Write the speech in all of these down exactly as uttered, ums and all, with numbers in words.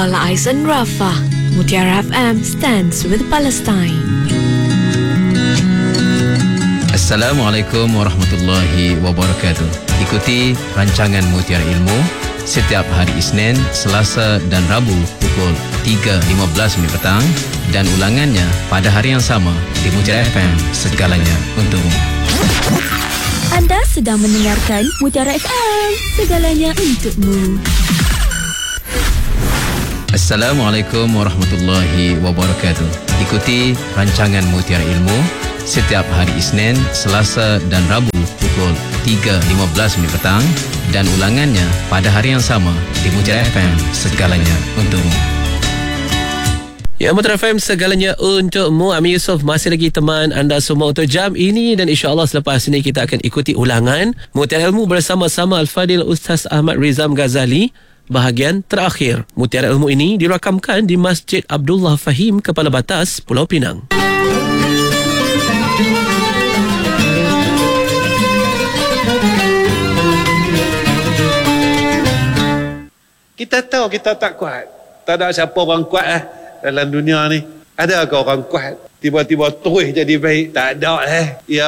Kuala Ais and Rafah. Mutiara F M stands with Palestine. Assalamualaikum warahmatullahi wabarakatuh. Ikuti rancangan Mutiara Ilmu setiap hari Isnin, Selasa dan Rabu pukul tiga lima belas minit petang dan ulangannya pada hari yang sama di Mutiara F M, segalanya untukmu. Anda sedang mendengarkan Mutiara F M, segalanya untukmu. Assalamualaikum warahmatullahi wabarakatuh. Ikuti rancangan Mutiara Ilmu setiap hari Isnin, Selasa dan Rabu pukul tiga lima belas minit petang dan ulangannya pada hari yang sama di Mutiara F M, segalanya untukmu. Ya, Mutiara F M, segalanya untukmu. Amir Yusof masih lagi teman anda semua untuk jam ini, dan insyaAllah selepas ini kita akan ikuti ulangan Mutiara Ilmu bersama-sama Al-Fadil Ustaz Ahmad Rizam Ghazali. Bahagian terakhir Mutiara Ilmu ini dirakamkan di Masjid Abdullah Fahim, Kepala Batas, Pulau Pinang. Kita tahu kita tak kuat. Tak ada siapa orang kuat eh dalam dunia ni. Ada ke orang kuat tiba-tiba terus jadi baik? Tak ada eh. Ya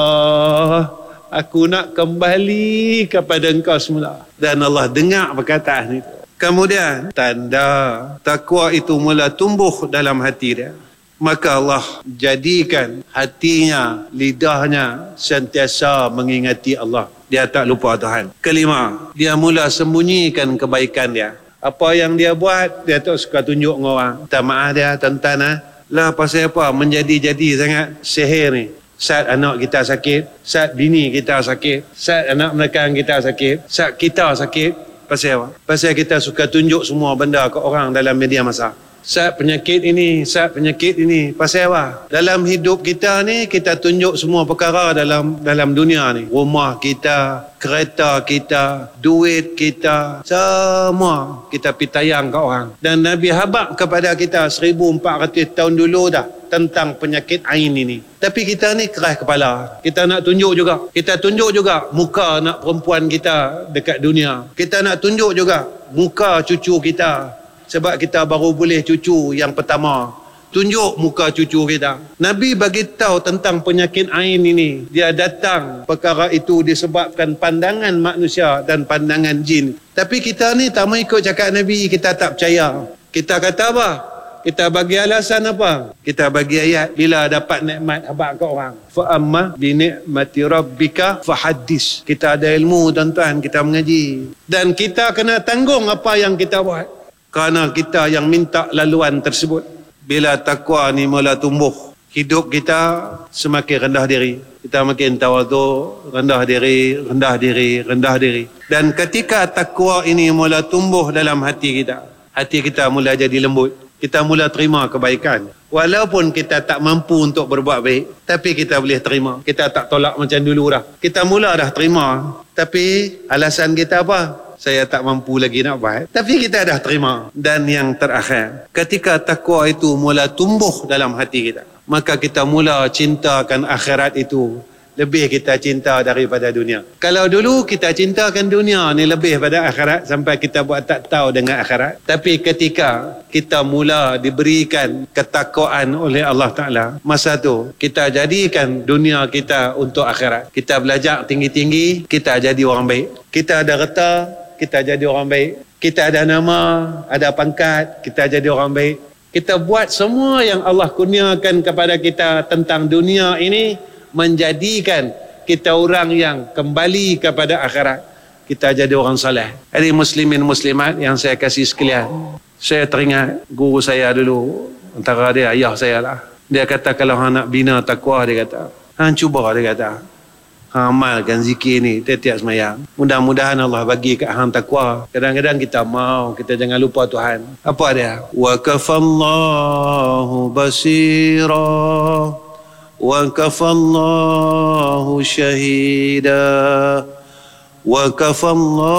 Allah, aku nak kembali kepada Engkau semula. Dan Allah dengar perkataan itu. Kemudian tanda takwa itu mula tumbuh dalam hati dia. Maka Allah jadikan hatinya, lidahnya sentiasa mengingati Allah. Dia tak lupa Tuhan. Kelima, dia mula sembunyikan kebaikan dia. Apa yang dia buat, dia tak suka tunjuk dengan orang. Tak maaf dia, tuan-tuan ha? Lah pasal apa menjadi-jadi sangat sihir ni. Saat anak kita sakit, saat bini kita sakit, saat anak menekan kita sakit, saat kita sakit, pasal apa? Pasal kita suka tunjuk semua benda ke orang dalam media masa. Saat penyakit ini, saat penyakit ini, pasal apa? Dalam hidup kita ni, kita tunjuk semua perkara dalam dalam dunia ni. Rumah kita, kereta kita, duit kita, semua kita pitayang ke orang. Dan Nabi habaq kepada kita seribu empat ratus tahun dulu dah tentang penyakit ain ini. Tapi kita ni keras kepala. Kita nak tunjuk juga. Kita tunjuk juga muka anak perempuan kita dekat dunia. Kita nak tunjuk juga muka cucu kita. Sebab kita baru boleh cucu yang pertama. Tunjuk muka cucu kita. Nabi bagi tahu tentang penyakit ain ini. Dia datang, perkara itu disebabkan pandangan manusia dan pandangan jin. Tapi kita ni tak mau ikut cakap Nabi, kita tak percaya. Kita kata apa? Kita bagi alasan apa? Kita bagi ayat, bila dapat nikmat habaq ke orang. Fa amma bi ni'mati rabbika fahaddis. Kita ada ilmu tuan-tuan, kita mengaji. Dan kita kena tanggung apa yang kita buat. Kerana kita yang minta laluan tersebut. Bila takwa ni mula tumbuh, hidup kita semakin rendah diri. Kita makin tawaduk, rendah diri, rendah diri, rendah diri. Dan ketika takwa ini mula tumbuh dalam hati kita, hati kita mula jadi lembut. Kita mula terima kebaikan. Walaupun kita tak mampu untuk berbuat baik, tapi kita boleh terima. Kita tak tolak macam dulu dah. Kita mula dah terima. Tapi alasan kita apa? Saya tak mampu lagi nak buat. Tapi kita dah terima. Dan yang terakhir, ketika takwa itu mula tumbuh dalam hati kita, maka kita mula cintakan akhirat itu lebih kita cinta daripada dunia. Kalau dulu kita cintakan dunia ni lebih pada akhirat, sampai kita buat tak tahu dengan akhirat. Tapi ketika kita mula diberikan ketakwaan oleh Allah Ta'ala, masa tu kita jadikan dunia kita untuk akhirat. Kita belajar tinggi-tinggi, kita jadi orang baik. Kita ada reta, kita jadi orang baik. Kita ada nama, ada pangkat, kita jadi orang baik. Kita buat semua yang Allah kurniakan kepada kita tentang dunia ini, menjadikan kita orang yang kembali kepada akhirat. Kita jadi orang saleh. Jadi muslimin muslimat yang saya kasih sekalian, saya teringat guru saya dulu, antara dia ayah saya lah. Dia kata kalau hang nak bina takwa, dia kata hang cuba, dia kata hang amalkan zikir ni tiap-tiap semayang. Mudah-mudahan Allah bagi kat hang takwa. Kadang-kadang kita mau, kita jangan lupa Tuhan. Apa dia? Wa kafallahu basira wa kafallahu syahida wa kafallahu